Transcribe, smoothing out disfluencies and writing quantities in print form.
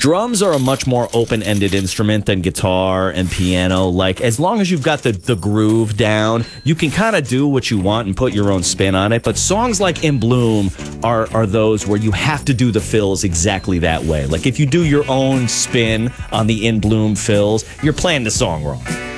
Drums are a much more open-ended instrument than guitar and piano. Like, as long as you've got the groove down, you can kind of do what you want and put your own spin on it. But songs like In Bloom are those where you have to do the fills exactly that way. Like, if you do your own spin on the In Bloom fills, you're playing the song wrong.